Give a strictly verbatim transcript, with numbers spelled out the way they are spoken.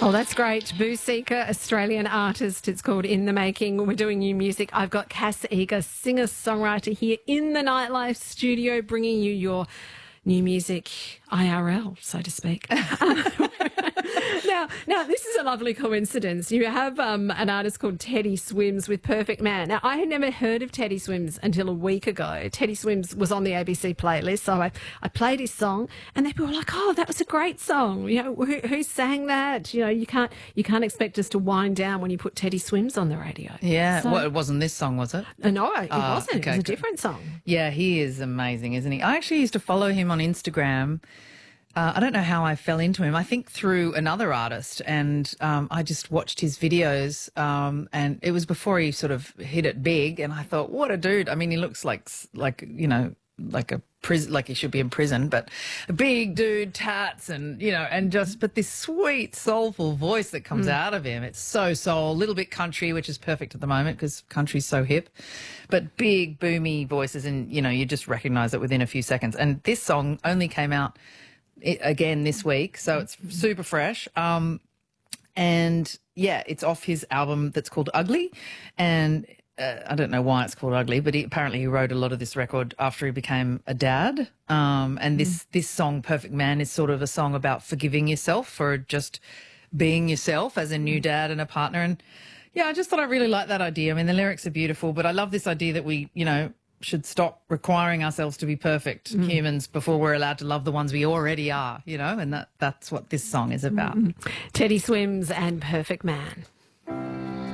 Oh, that's great. Boo Seeker, Australian artist. It's called In the Making. We're doing new music. I've got Cass Eager, singer-songwriter here in the Nightlife studio, bringing you your new music I R L, so to speak. Now, now, this is a lovely coincidence. You have um, an artist called Teddy Swims with Perfect Man. Now, I had never heard of Teddy Swims until a week ago. Teddy Swims was on the A B C playlist, so I, I played his song, and they were like, "Oh, that was a great song. You know, who, who sang that? You know, you can't you can't expect us to wind down when you put Teddy Swims on the radio." Yeah, so, well, it wasn't this song, was it? Uh, no, it Ah, wasn't. okay, it was a good. different song. Yeah, he is amazing, isn't he? I actually used to follow him on Instagram. Uh, I don't know how I fell into him. I think through another artist, and um, I just watched his videos, um, and it was before he sort of hit it big, and I thought, what a dude. I mean, he looks like, like you know, like a prison, like he should be in prison, but a big dude, tats, and, you know, and just, but this sweet, soulful voice that comes mm. out of him. It's so soul, a little bit country, which is perfect at the moment because country's so hip, but big, boomy voices, and, you know, you just recognise it within a few seconds. And this song only came out It, again this week, so it's super fresh, um, and yeah, it's off his album that's called Ugly, and uh, I don't know why it's called Ugly, but he, apparently he wrote a lot of this record after he became a dad, um, and this mm. this song Perfect Man is sort of a song about forgiving yourself for just being yourself as a new dad and a partner. And yeah, I just thought I really liked that idea. I mean, the lyrics are beautiful, but I love this idea that we, you know, should stop requiring ourselves to be perfect mm. humans before we're allowed to love the ones we already are, you know, and that that's what this song is about. Mm. Teddy Swims and Perfect Man.